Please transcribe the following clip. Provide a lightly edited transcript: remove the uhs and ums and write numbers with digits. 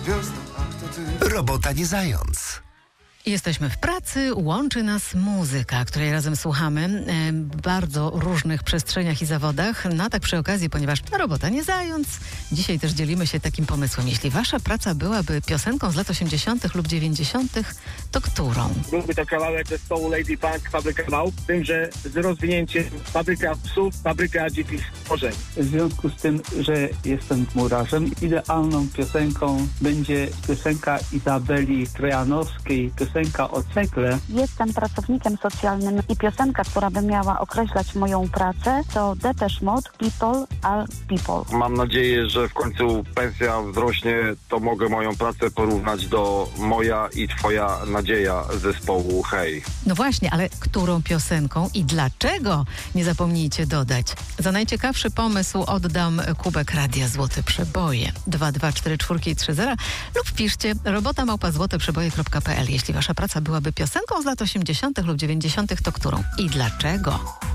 Wiosna, ach to ty. Robota nie zając. Jesteśmy w pracy, łączy nas muzyka, której razem słuchamy w bardzo różnych przestrzeniach i zawodach. No a tak przy okazji, ponieważ robota nie zając, dzisiaj też dzielimy się takim pomysłem. Jeśli wasza praca byłaby piosenką z lat 80. lub 90., to którą? Byłby to kawałek zespołu Lady Punk, Fabryka Małp, z tym, że z rozwinięciem Fabryka Psów, Fabryka Dzikich Stworzeń. W związku z tym, że jestem murarzem, idealną piosenką będzie piosenka Izabeli Trojanowskiej, piosenka o cegle. Jestem pracownikiem socjalnym i piosenka, która by miała określać moją pracę, to Depeche Mode, People Are People. Mam nadzieję, że w końcu pensja wzrośnie, to mogę moją pracę porównać do Moja i Twoja nadzieja zespołu Hej. No właśnie, ale którą piosenką i dlaczego? Nie zapomnijcie dodać. Za najciekawszy pomysł oddam kubek Radia Złote Przeboje 22440 lub wpiszcie robota@złoteprzeboje.pl. Jeśli wasza praca byłaby piosenką z lat 80. lub 90., to którą i dlaczego?